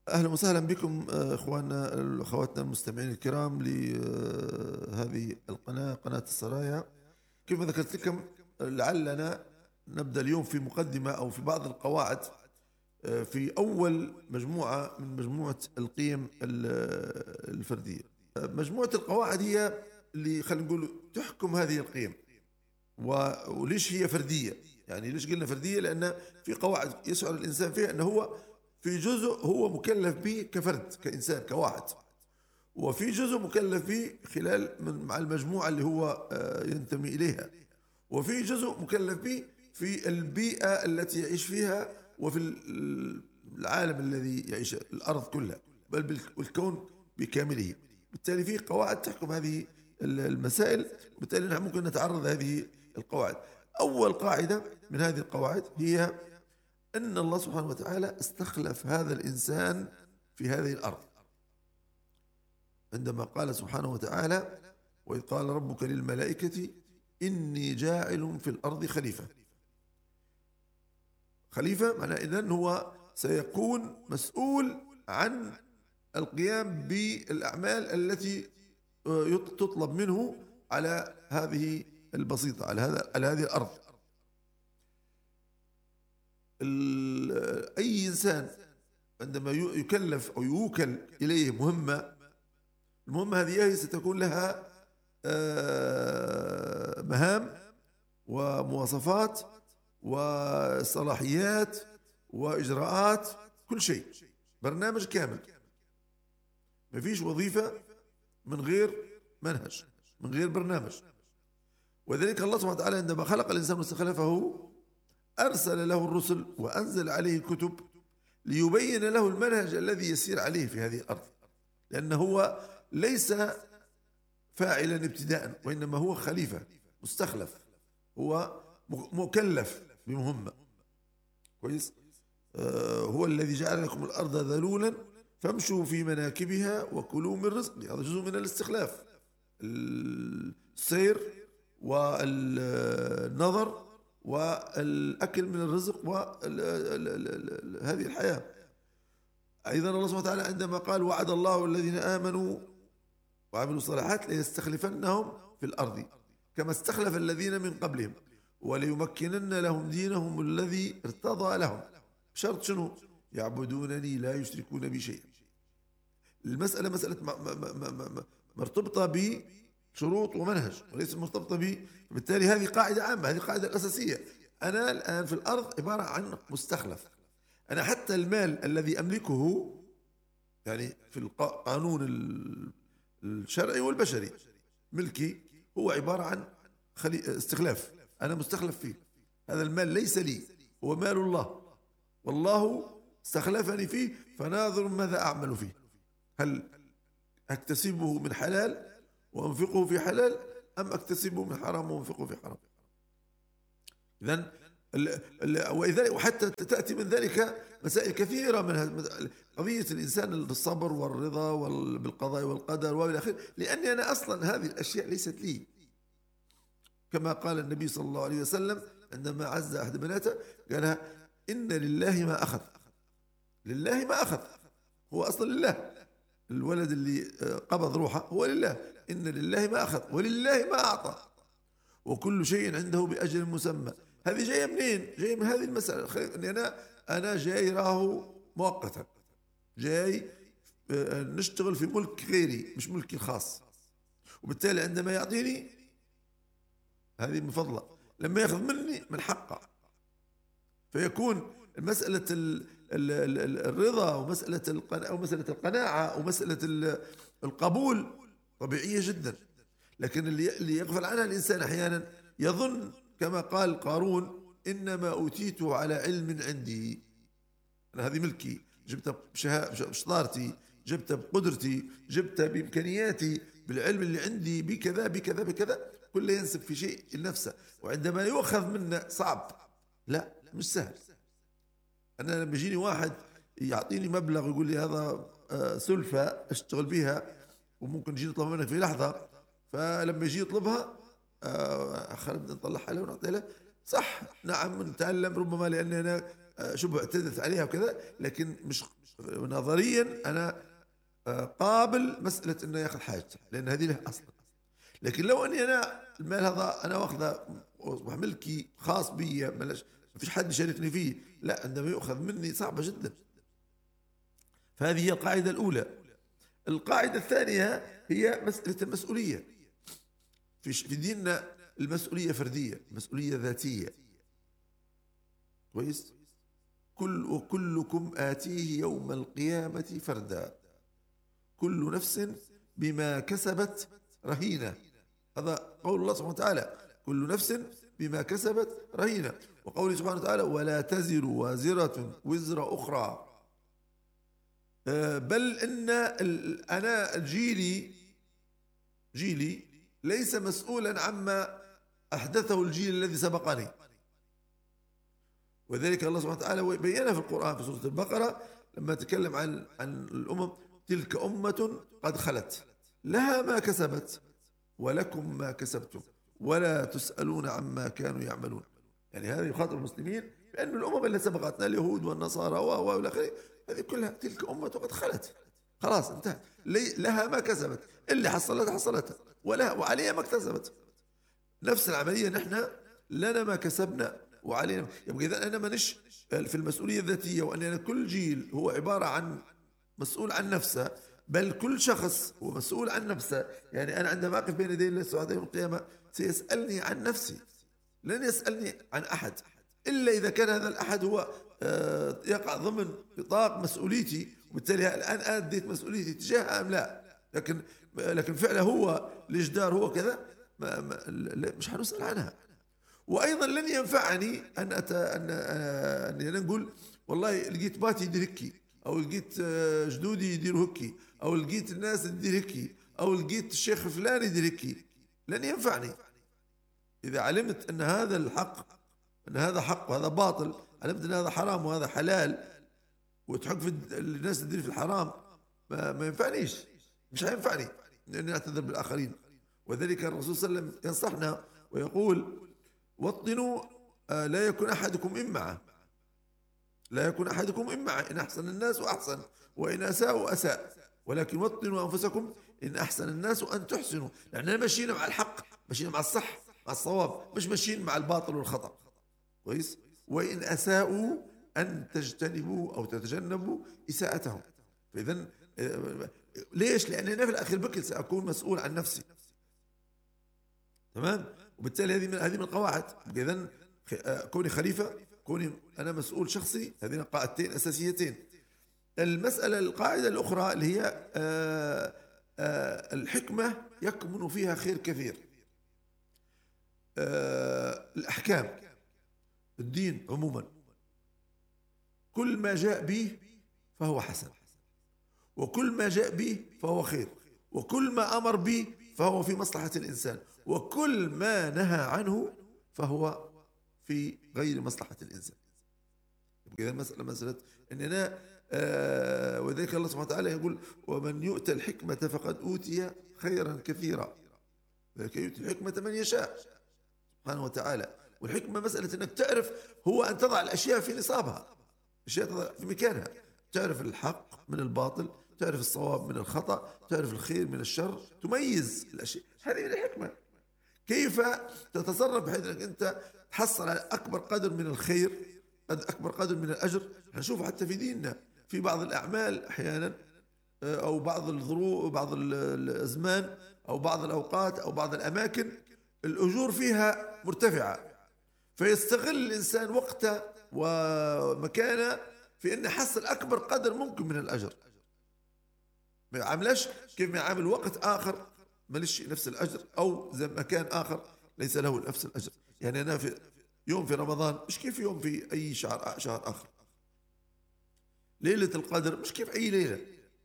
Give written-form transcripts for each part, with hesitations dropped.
أهلا وسهلا بكم إخواننا أخواتنا المستمعين الكرام لهذه القناة، قناة السرايا. كما ذكرت لكم لعلنا نبدأ اليوم في مقدمة أو في بعض القواعد في أول مجموعة من مجموعة القيم الفردية. مجموعة القواعد هي اللي خلينا نقول تحكم هذه القيم. وليش هي فردية؟ يعني ليش قلنا فردية؟ لأن في قواعد يشعر الإنسان فيها أنه هو في جزء هو مكلف به كفرد كإنسان كواحد، وفي جزء مكلف به خلال مع المجموعة اللي هو ينتمي إليها، وفي جزء مكلف به في البيئة التي يعيش فيها وفي العالم الذي يعيش الأرض كلها بل بالكون بكامله. بالتالي في قواعد تحكم هذه المسائل، وبالتالي نحن ممكن نتعرض هذه القواعد. أول قاعدة من هذه القواعد هي أن الله سبحانه وتعالى استخلف هذا الإنسان في هذه الأرض، عندما قال سبحانه وتعالى: وإذ قال ربك للملائكة إني جاعل في الأرض خليفة. خليفة معناه إذن هو سيكون مسؤول عن القيام بالأعمال التي تطلب منه على هذه البسيطة، على هذه الأرض. أي إنسان عندما يكلف أو يوكل إليه المهمة هذه ستكون لها مهام ومواصفات وصلاحيات وإجراءات، كل شيء، برنامج كامل. ما فيش وظيفة من غير منهج، من غير برنامج. وذلك الله سبحانه وتعالى عندما خلق الإنسان واستخلفه أرسل له الرسل وأنزل عليه الكتب ليبين له المنهج الذي يسير عليه في هذه الأرض، لأنه هو ليس فاعلا ابتداء، وإنما هو خليفة مستخلف، هو مكلف بمهمة. كويس. هو الذي جعل لكم الأرض ذلولا فامشوا في مناكبها وكلوا من رزقه. هذا جزء من الاستخلاف، السير والنظر والأكل من الرزق وهذه الحياة. أيضا الله سبحانه وتعالى عندما قال: وعد الله الذين آمنوا وعملوا الصالحات ليستخلفنهم في الأرض كما استخلف الذين من قبلهم وليمكنن لهم دينهم الذي ارتضى لهم. بشرط شنو؟ يعبدونني لا يشركون بي شيئا. المسألة مسألة مرتبطة بشروط ومنهج وليس مرتبطة ب. بالتالي هذه قاعدة عامة، هذه القاعدة الأساسية. أنا الآن في الأرض عبارة عن مستخلف. أنا حتى المال الذي أملكه، يعني في القانون الشرعي والبشري، ملكي هو عبارة عن استخلاف، أنا مستخلف فيه. هذا المال ليس لي، هو مال الله، والله استخلفني فيه، فناظر ماذا أعمل فيه. هل أكتسبه من حلال وأنفقه في حلال، أم أكتسبه من حرام وأنفقه في حرام؟ إذن وحتى تأتي من ذلك مسائل كثيرة، من قضية الإنسان الصبر والرضا بالقضاء والقدر وإلى آخره، لأني أنا أصلا هذه الأشياء ليست لي. كما قال النبي صلى الله عليه وسلم عندما عز أحد بناته قالها: إن لله ما أخذ. لله ما أخذ، هو أصلا لله. الولد اللي قبض روحه هو لله. إن لله ما أخذ ولله ما أعطى وكل شيء عنده بأجل مسمى. هذه جاية منين؟ جاية من هذه المسألة، أني أنا جاي راه مؤقتا، جاي نشتغل في ملك غيري مش ملكي الخاص، وبالتالي عندما يعطيني هذه من فضله، لما يأخذ مني من حقه. فيكون مسألة الرضا ومسألة القناعة ومسألة القبول طبيعية جدا. لكن اللي يغفل عنها الإنسان أحيانا يظن كما قال قارون: إنما أوتيته على علم عندي. أنا هذه ملكي، جبتها بشطارتي، جبتها بقدرتي، جبتها بإمكانياتي، بالعلم اللي عندي، بكذا بكذا بكذا. كله ينسب في شيء لنفسه، وعندما يؤخذ منه صعب، لا مش سهل. أنا لما يجيني واحد يعطيني مبلغ يقول لي هذا سلفة اشتغل بها وممكن يجي يطلب منك في لحظة، فلما يجي يطلبها خلينا نطلعها له ونعطيها له. صح، نعم، نتعلم ربما لأني أنا شبه اعتدت عليها وكذا، لكن مش نظريا أنا قابل مسألة إنه ياخذ حاجته، لأن هذه له أصلا. لكن لو أني أنا المال هذا أنا واخذه وأصبح ملكي خاص بي، ما فيش حد يشاركني فيه، لا، عندما يؤخذ مني صعبة جدا. فهذه هي القاعدة الأولى. القاعدة الثانية هي مسألة المسؤولية. في ديننا المسؤولية فردية، مسؤولية ذاتية. كويس؟ وكلكم آتيه يوم القيامة فردا، كل نفس بما كسبت رهينة. هذا قول الله سبحانه وتعالى، كل نفس بما كسبت رهينة. وقوله سبحانه وتعالى ولا تزر وازرة وزر أخرى. بل إن أنا جيلي ليس مسؤولا عما أحدثه الجيل الذي سبقني. وذلك الله سبحانه وتعالى بيّنها في القرآن في سورة البقرة لما تكلم عن الأمم، تلك أمة قد خلت لها ما كسبت ولكم ما كسبتم ولا تسألون عما كانوا يعملون. يعني هذا يخاطب المسلمين بأن الأمم التي سبقتنا اليهود والنصارى والى آخره، هذه كلها تلك أمة قد خلت، خلاص انتهت، لها ما كسبت، اللي حصلتها وعليها ما اكتسبت. نفس العملية نحن لنا ما كسبنا وعلينا. يبقى إذا أنا مانيش في المسؤولية الذاتية، وأن كل جيل هو عبارة عن مسؤول عن نفسه، بل كل شخص هو مسؤول عن نفسه. يعني أنا عندما أقف بين يدي الله سبحانه يوم القيامة سيسألني عن نفسي، لن يسألني عن أحد إلا إذا كان هذا الأحد هو يقع ضمن نطاق مسؤوليتي، وبالتالي الآن أديت مسؤوليتي تجاهه أم لا. لكن فعله هو الإجدار هو كذا، مش حنسأل عنها. وأيضا لن ينفعني أن نقول والله لقيت باتي يدير هكي، أو لقيت جدودي يديروا هكي، أو لقيت الناس تدير هكي، أو لقيت الشيخ فلان يدير هكي. لن ينفعني إذا علمت أن هذا الحق، أن هذا حق وهذا باطل، علمت أن هذا حرام وهذا حلال، وتحق في الناس تدير في الحرام، ما ينفعنيش، مش هينفعني أني أعتذر بالآخرين. وذلك الرسول صلى الله عليه وسلم ينصحنا ويقول وطنوا لا يكون أحدكم إمعة، لا يكون أحدكم إمعة، إن أحسن الناس وأحسن، وإن أساءوا أساء، ولكن وطنوا أنفسكم إن أحسن الناس أن تحسنوا. يعني ماشيين مع الحق، ماشيين مع الصح، مع الصواب، مش ماشيين مع الباطل والخطأ. كويس؟ وإن أساءوا أن تجتنبوا أو تتجنبوا إساءتهم. فإذا ليش؟ لأن أنا في الأخير بكل سأكون مسؤول عن نفسي. تمام؟ وبالتالي هذه من القواعد. إذن كوني خليفة، كوني أنا مسؤول شخصي، هذين قاعدتين أساسيتين. القاعدة الأخرى اللي هي الحكمة يكمن فيها خير كثير. الأحكام، الدين عموما، كل ما جاء به فهو حسن، وكل ما جاء به فهو خير، وكل ما أمر به فهو في مصلحة الإنسان، وكل ما نهى عنه فهو في غير مصلحة الإنسان. إذا مسألة أننا وذلك الله سبحانه وتعالى يقول ومن يؤتى الحكمة فقد أوتي خيرا كثيرا. ذلك يؤتي الحكمة من يشاء سبحانه وتعالى. والحكمة مسألة أنك تعرف هو أن تضع الأشياء في نصابها، الأشياء تضع في مكانها، تعرف الحق من الباطل، تعرف الصواب من الخطأ، تعرف الخير من الشر، تميز الأشياء. هذه من الحكمة. كيف تتصرف بحيث أنك أنت تحصل على أكبر قدر من الخير، أكبر قدر من الأجر. نشوف حتى في ديننا في بعض الأعمال أحيانا، أو بعض الظروف، بعض الأزمان، أو بعض الأوقات، أو بعض الأماكن الأجور فيها مرتفعة، فيستغل الإنسان وقته ومكانه في أن يحصل أكبر قدر ممكن من الأجر. ما يعاملش كيف ما يعامل وقت آخر مالش نفس الأجر، أو زي مكان آخر ليس له نفس الأجر. يعني أنا في يوم في رمضان مش كيف يوم في أي شهر آخر. ليلة القدر مش كيف أي ليلة.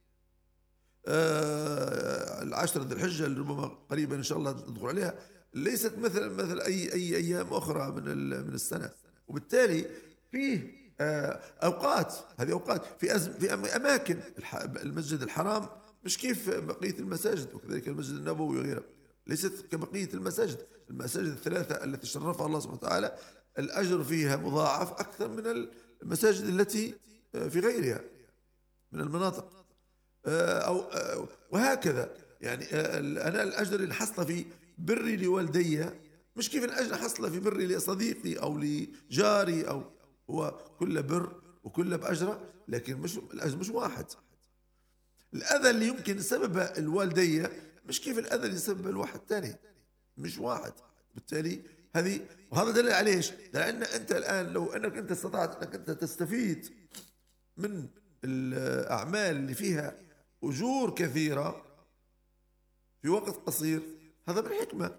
العشرة ذي الحجة اللي ربما قريبا إن شاء الله ندخل عليها ليست مثل أي أيام أخرى من السنة. وبالتالي فيه أوقات، هذه أوقات في أماكن المسجد الحرام مش كيف بقية المساجد، وكذلك المسجد النبوي وغيره ليست كبقية المساجد الثلاثة التي شرفها الله سبحانه وتعالى. الأجر فيها مضاعف أكثر من المساجد التي في غيرها من المناطق، أو وهكذا. يعني أنا الأجر اللي حصل في بري لوالدي مش كيف الأجر اللي حصل في بري لصديقي أو لجاري، أو هو كل بر وكل بأجره، لكن مش الأجر مش واحد. الأذى اللي يمكن سبب الوالدية مش كيف الأذى اللي سبب الواحد ثاني، مش واحد. بالتالي وهذا دليل عليه ايش؟ لأن أنت الآن لو أنك أنت استطعت أنك أنت تستفيد من الأعمال اللي فيها أجور كثيرة في وقت قصير، هذا بالحكمة.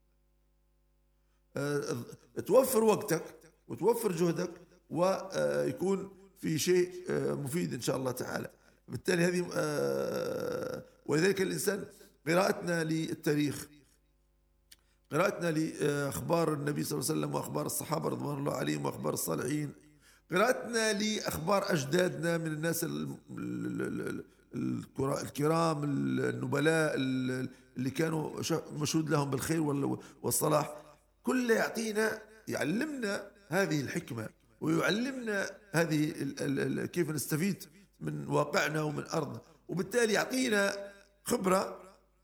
توفر وقتك وتوفر جهدك ويكون في شيء مفيد إن شاء الله تعالى. بالتالي هذه ولذلك الإنسان قراءتنا للتاريخ، قراءتنا لأخبار النبي صلى الله عليه وسلم وأخبار الصحابة رضوان الله عليهم وأخبار الصالحين، قراءتنا لأخبار أجدادنا من الناس الكرام النبلاء اللي كانوا مشهود لهم بالخير والصلاح، كله يعلمنا هذه الحكمة، ويعلمنا هذه كيف نستفيد من واقعنا ومن أرضنا، وبالتالي يعطينا خبرة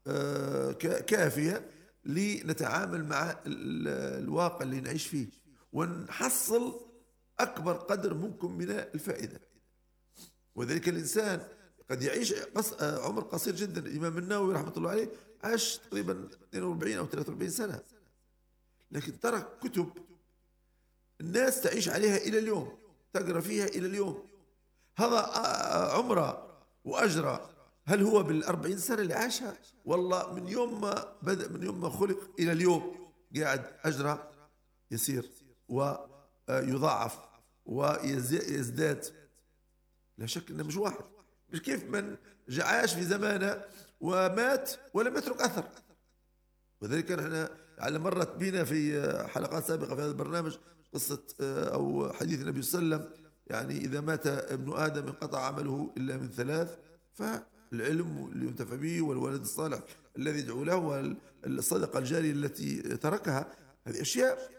كافية لنتعامل مع الواقع اللي نعيش فيه، ونحصل أكبر قدر ممكن من الفائدة. وذلك الإنسان قد يعيش عمر قصير جدا. الإمام النووي رحمة الله عليه عاش تقريبا 42 أو 43 سنة، لكن ترك كتب الناس تعيش عليها إلى اليوم، تقرأ فيها إلى اليوم. هذا عمره وأجره، هل هو بال40 سنة اللي عاشها؟ والله من يوم ما بدأ، من يوم ما خلق إلى اليوم قاعد أجره يسير ويضاعف ويزداد. لا شك أنه مش واحد، مش كيف من عاش في زمانه ومات ولم يترك أثر. وذلك نحن على مرت بنا في حلقات سابقة في هذا البرنامج قصة أو حديث النبي صلى الله عليه وسلم، يعني إذا مات ابن آدم انقطع عمله إلا من ثلاث، فالعلم اللي ينتفع به، والولد الصالح الذي يدعو له، والصدقة الجارية التي تركها. هذه أشياء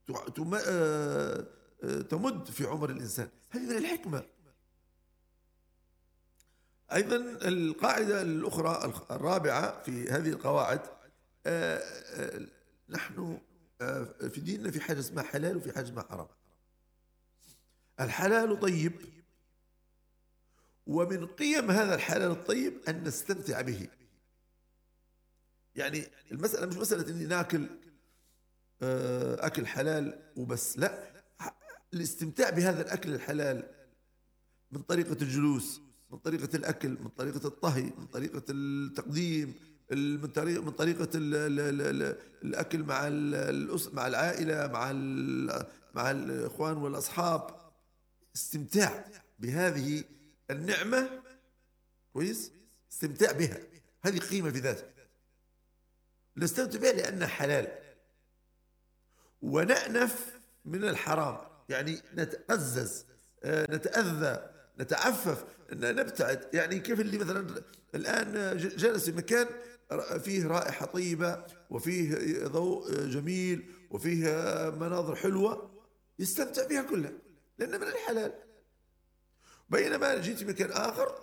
تمد في عمر الإنسان، هذه من الحكمة. أيضا القاعدة الأخرى الرابعة في هذه القواعد، نحن في ديننا في حاجة اسمها حلال وفي حاجة اسمها حرام. الحلال طيب، ومن قيم هذا الحلال الطيب أن نستمتع به. يعني المسألة مش مسألة أني ناكل أكل حلال وبس، لا، الاستمتاع بهذا الأكل الحلال من طريقة الجلوس، من طريقة الأكل، من طريقة الطهي، من طريقة التقديم، من طريقة الأكل مع العائلة، مع الإخوان والأصحاب. استمتاع بهذه النعمة، كويس، استمتاع بها، هذه قيمة في ذاتها. نستمتع بها لأنها حلال، ونأنف من الحرام، يعني نتقزز، نتأذى، نتعفف، نبتعد. يعني كيف اللي مثلا الآن جالس في مكان فيه رائحة طيبة وفيه ضوء جميل وفيه مناظر حلوة، يستمتع بها كلها لأنها من الحلال. بينما جيت في مكان آخر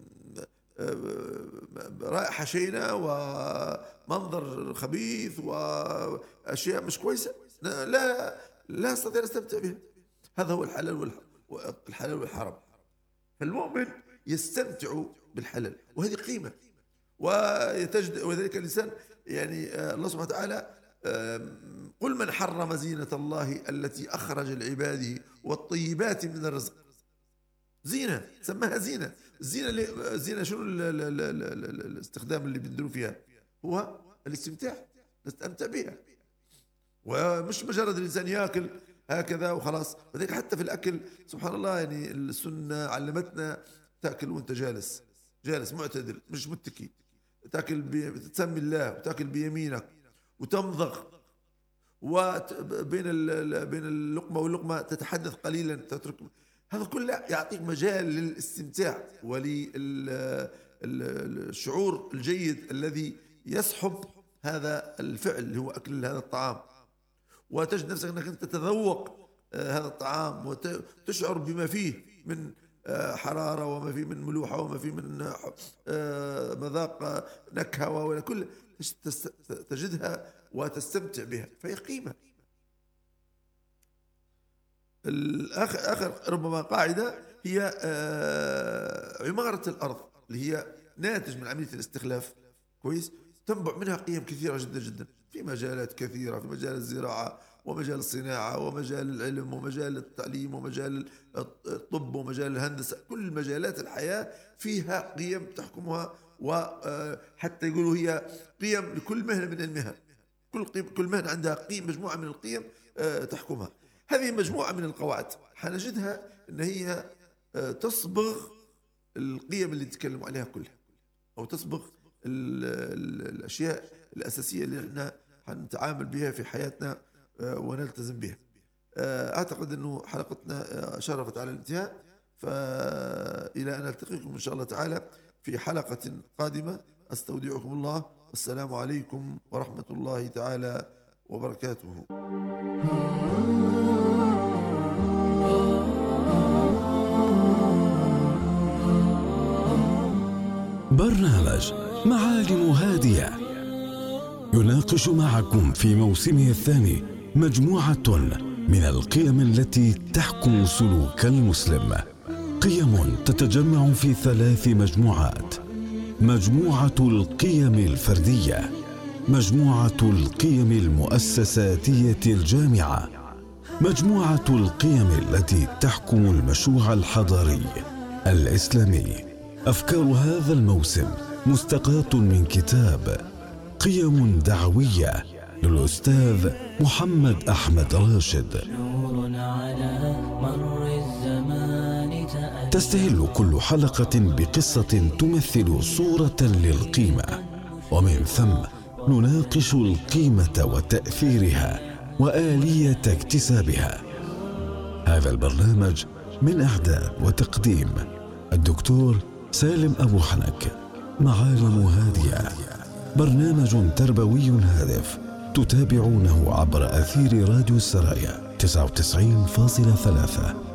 رائحة شينة ومنظر خبيث وأشياء مش كويسة، لا أستطيع أن أستمتع بها. هذا هو الحلال والحرام. فالمؤمن يستمتع بالحلال، وهذه قيمة ويتجد. وذلك الإنسان يعني الله سبحانه وتعالى قل من حرم زينة الله التي أخرج لعباده والطيبات من الرزق. زينة، سماها زينة. الزينة شنو الاستخدام اللي بندروا فيها؟ هو الاستمتاع، نستمتع بها، ومش مجرد الإنسان يأكل هكذا وخلاص. وذلك حتى في الأكل سبحان الله، يعني السنة علمتنا تأكل وانت جالس معتدل، مش متكي. تأكل تسمي الله، وتأكل بيمينك، وتمضغ، وبين اللقمة واللقمة تتحدث قليلا، تترك. هذا كله يعطيك مجال للاستمتاع وللشعور الجيد الذي يصحب هذا الفعل اللي هو أكل هذا الطعام. وتجد نفسك أنك أنت تتذوق هذا الطعام وتشعر بما فيه من حرارة، وما فيه من ملوحة، وما فيه من مذاق نكهة، وكل تجدها وتستمتع بها، فهي قيمة. آخر ربما قاعدة هي عمارة الأرض، اللي هي ناتج من عملية الاستخلاف، كويس، تنبع منها قيم كثيرة جدا جدا في مجالات كثيرة، في مجال الزراعة ومجال الصناعة ومجال العلم ومجال التعليم ومجال الطب ومجال الهندسة. كل مجالات الحياة فيها قيم تحكمها، وحتى يقولوا هي قيم لكل مهنة من المهن، كل مهنة عندها مجموعة من القيم تحكمها. هذه مجموعة من القواعد حنجدها أن هي تصبغ القيم اللي نتكلم عليها كلها، أو تصبغ الأشياء الأساسية اللي احنا حنتعامل بها في حياتنا ونلتزم بها. أعتقد أنه حلقتنا شرفت على الانتهاء، فإلى أن ألتقيكم إن شاء الله تعالى في حلقة قادمة. أستودعكم الله، والسلام عليكم ورحمة الله تعالى وبركاته. برنامج معالم هادية يناقش معكم في موسمه الثاني مجموعة من القيم التي تحكم سلوك المسلم، قيم تتجمع في 3 مجموعات: مجموعة القيم الفردية، مجموعة القيم المؤسساتية الجامعة، مجموعة القيم التي تحكم المشروع الحضاري الإسلامي. أفكار هذا الموسم مستقاة من كتاب قيم دعوية للأستاذ محمد أحمد راشد. تستهل كل حلقة بقصة تمثل صورة للقيمة، ومن ثم نناقش القيمة وتأثيرها وآلية اكتسابها. هذا البرنامج من إعداد وتقديم الدكتور سالم أبو حنك. معالم هادية، برنامج تربوي هادف تتابعونه عبر أثير راديو السرايا 99.3.